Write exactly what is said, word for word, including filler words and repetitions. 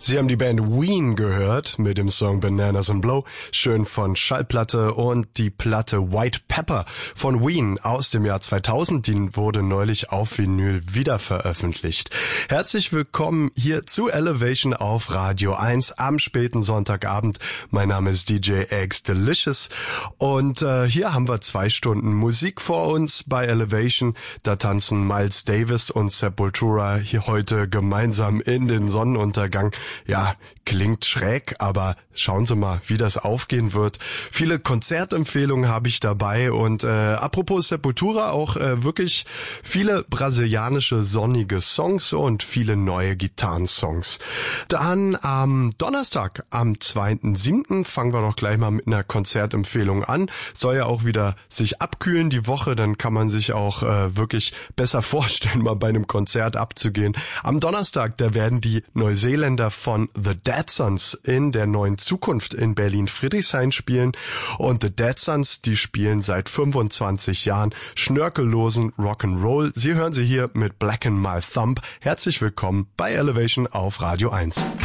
Sie haben die Band Ween gehört mit dem Song Bananas and Blow, schön von Schallplatte, und die Platte White Pepper von Ween aus dem Jahr zweitausend, die wurde neulich auf Vinyl wieder veröffentlicht. Herzlich willkommen hier zu Elevation auf Radio eins am späten Sonntagabend. Mein Name ist D J Eggs Delicious und äh, hier haben wir zwei Stunden Musik vor uns bei Elevation. Da tanzen Miles Davis und Sepultura hier heute gemeinsam in den Sonnenuntergang. Ja, klingt schräg, aber schauen Sie mal, wie das aufgehen wird. Viele Konzertempfehlungen habe ich dabei und äh, apropos Sepultura, auch äh, wirklich viele brasilianische sonnige Songs und viele neue Gitarrensongs. Dann am Donnerstag, am zweiten siebten fangen wir doch gleich mal mit einer Konzertempfehlung an. Soll ja auch wieder sich abkühlen die Woche, dann kann man sich auch äh, wirklich besser vorstellen, mal bei einem Konzert abzugehen. Am Donnerstag, da werden die Neuseeländer von The Dead Sons in der neuen Zukunft in Berlin-Friedrichshain spielen. Und The Dead Sons, die spielen seit fünfundzwanzig Jahren schnörkellosen Rock'n'Roll. Sie hören sie hier mit Blacken My Thumb. Herzlich willkommen bei Elevation auf Radio eins.